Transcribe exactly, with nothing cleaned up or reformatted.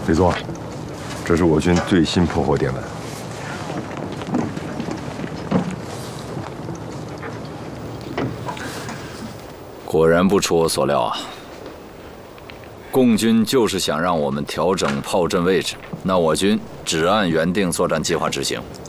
李总，这是我军最新破获电文。 果然不出我所料啊！共军就是想让我们调整炮阵位置，那我军只按原定作战计划执行。